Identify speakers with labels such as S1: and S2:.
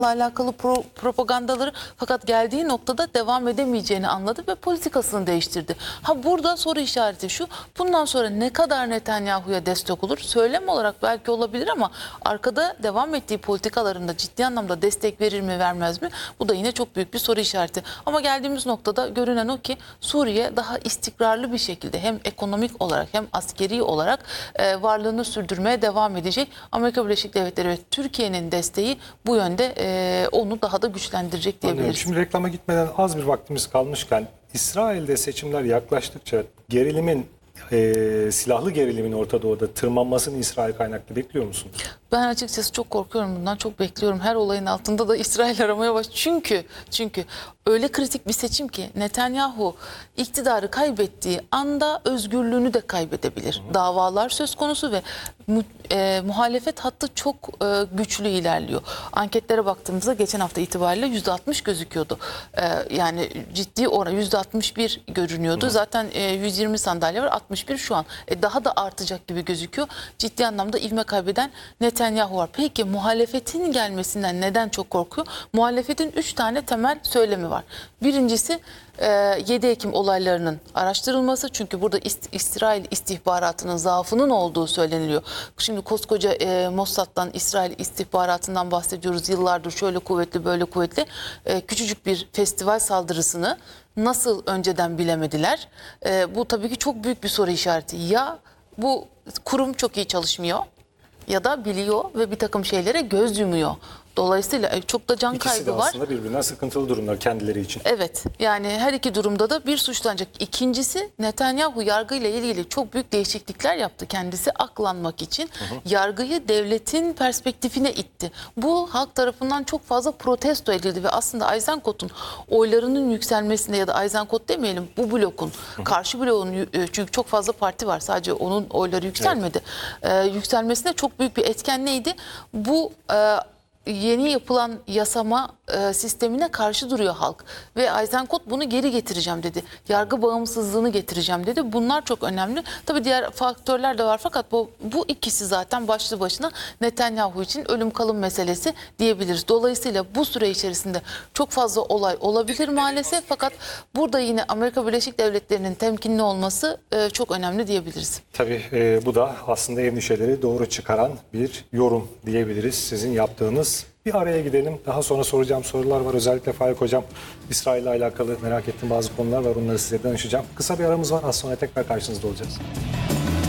S1: alakalı propagandaları, fakat geldiği noktada devam edemeyeceğini anladı ve politikasını değiştirdi. Ha, burada soru işareti şu: bundan sonra ne kadar Netanyahu'ya destek olur? Söylem olarak belki olabilir ama arkada devam ettiği politikalarında ciddi anlamda destek verir mi vermez mi? Bu da yine çok büyük bir soru işareti. Ama geldiğimiz noktada görünen o ki Suriye daha istikrarlı bir şekilde hem ekonomik olarak hem askeri olarak varlığını sürdürmeye devam edecek. Amerika Birleşik Devletleri ve Türkiye'nin desteği bu yönde onu daha da güçlendirecek diyebiliriz.
S2: Şimdi reklama gitmeden az bir vaktimiz kalmışken, İsrail'de seçimler yaklaştıkça silahlı gerilimin Orta Doğu'da tırmanmasını İsrail kaynaklı bekliyor musunuz?
S1: Ben açıkçası çok korkuyorum bundan, çok bekliyorum. Her olayın altında da İsrail aramaya başlıyor. Çünkü öyle kritik bir seçim ki Netanyahu iktidarı kaybettiği anda özgürlüğünü de kaybedebilir. Davalar söz konusu ve muhalefet hattı çok güçlü ilerliyor. Anketlere baktığımızda geçen hafta itibariyle %60 gözüküyordu. Yani ciddi oran %61 görünüyordu. Zaten 120 sandalye var, 61 şu an. Daha da artacak gibi gözüküyor. Ciddi anlamda ivme kaybeden Netanyahu var. Peki muhalefetin gelmesinden neden çok korkuyor? Muhalefetin 3 tane temel söylemi var. Birincisi 7 Ekim olaylarının araştırılması. Çünkü burada İsrail istihbaratının zaafının olduğu söyleniliyor. Şimdi koskoca Mossad'dan, İsrail istihbaratından bahsediyoruz. Yıllardır şöyle kuvvetli, böyle kuvvetli. Küçücük bir festival saldırısını nasıl önceden bilemediler? Bu tabii ki çok büyük bir soru işareti. Ya bu kurum çok iyi çalışmıyor, ya da biliyor ve bir takım şeylere göz yumuyor. Dolayısıyla çok da can
S2: İkisi de
S1: kaybı var.
S2: aslında birbirinden sıkıntılı durumlar kendileri için.
S1: Evet, yani her iki durumda da bir suçlanacak. İkincisi, Netanyahu yargıyla ilgili çok büyük değişiklikler yaptı kendisi aklanmak için. Yargıyı devletin perspektifine itti. Bu halk tarafından çok fazla protesto edildi ve aslında Eisenkot'un oylarının yükselmesine, ya da Eisenkot demeyelim, bu blokun, karşı bloğun, çünkü çok fazla parti var, sadece onun oyları yükselmedi. Evet. Yükselmesine çok büyük bir etken neydi? Bu yeni yapılan yasama sistemine karşı duruyor halk ve Eisenkot bunu geri getireceğim dedi. Yargı bağımsızlığını getireceğim dedi. Bunlar çok önemli. Tabii diğer faktörler de var, fakat bu ikisi zaten başlı başına Netanyahu için ölüm kalım meselesi diyebiliriz. Dolayısıyla bu süre içerisinde çok fazla olay olabilir maalesef, fakat burada yine Amerika Birleşik Devletleri'nin temkinli olması çok önemli diyebiliriz.
S2: Tabii bu da aslında endişeleri doğru çıkaran bir yorum diyebiliriz sizin yaptığınız. Bir araya gidelim. Daha sonra soracağım sorular var. Özellikle Faik Hocam, İsrail ile alakalı merak ettiğim bazı konular var. Onları size danışacağım. Kısa bir aramız var. Az sonra tekrar karşınızda olacağız.